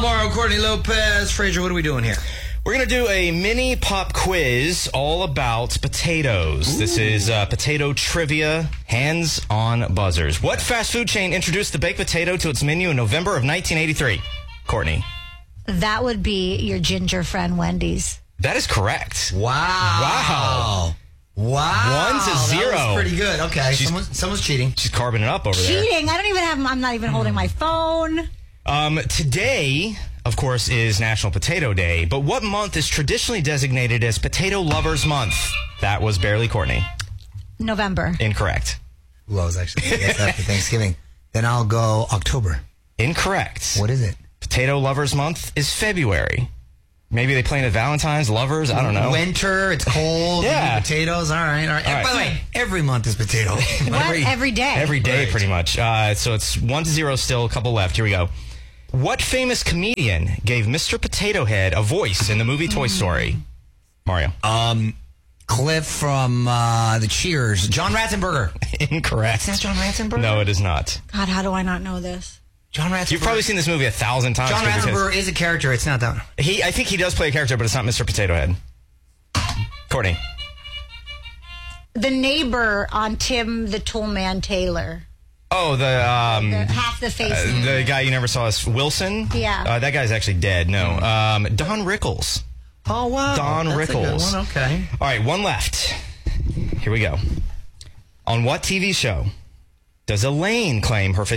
Mario, Courtney Lopez. Fraser, what are we doing here? We're going to do a mini pop quiz all about potatoes. Ooh. This is potato trivia, hands-on buzzers. What fast food chain introduced the baked potato to its menu in November of 1983? Courtney. That would be your ginger friend, Wendy's. That is correct. Wow. 1-0. That was pretty good. Okay, someone's cheating. She's carving it up over there. Cheating? I don't even have, I'm not even holding my phone. Today, of course, is National Potato Day, but what month is traditionally designated as Potato Lovers Month? That was barely Courtney. November. Incorrect. Ooh, I was actually going to guess after Thanksgiving. Then I'll go October. Incorrect. What is it? Potato Lovers Month is February. Maybe they plan at Valentine's, lovers, I don't know. Winter, it's cold, yeah. Potatoes, all right. By the way, every month is potato. Every day? Every day, right. Pretty much. So it's 1-0 still, a couple left. Here we go. What famous comedian gave Mr. Potato Head a voice in the movie Toy Story? Mario. Cliff from the Cheers. John Ratzenberger. Incorrect. Is that John Ratzenberger? No, it is not. God, how do I not know this? John Ratzenberger. You've probably seen this movie 1,000 times. John Ratzenberger is a character. It's not that one. I think he does play a character, but it's not Mr. Potato Head. Courtney. The neighbor on Tim the Toolman Taylor. Oh, the half the face. The guy you never saw is Wilson. Yeah. That guy's actually dead. No. Don Rickles. Oh wow. Don That's Rickles. A good one. Okay. All right, one left. Here we go. On what TV show does Elaine claim her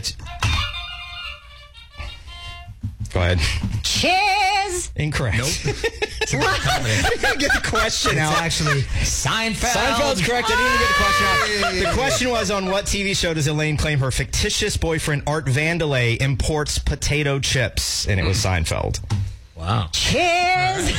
Go ahead. Cheers! Incorrect. Nope. I didn't get the question It's out. actually Seinfeld. Seinfeld's correct. I didn't even get the question out. The question was, on what TV show does Elaine claim her fictitious boyfriend Art Vandelay imports potato chips? And it was Seinfeld. Wow. Cheers!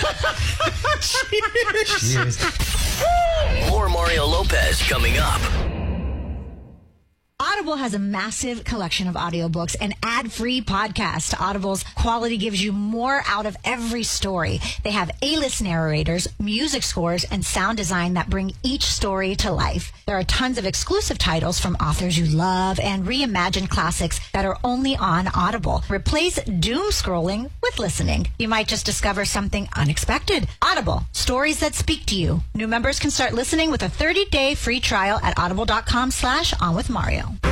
Cheers. More Mario Lopez coming up. Audible has a massive collection of audiobooks and ad-free podcasts. Audible's quality gives you more out of every story. They have A-list narrators, music scores, and sound design that bring each story to life. There are tons of exclusive titles from authors you love and reimagined classics that are only on Audible. Replace doom scrolling with listening. You might just discover something unexpected. Audible, stories that speak to you. New members can start listening with a 30-day free trial at audible.com/onwithmario.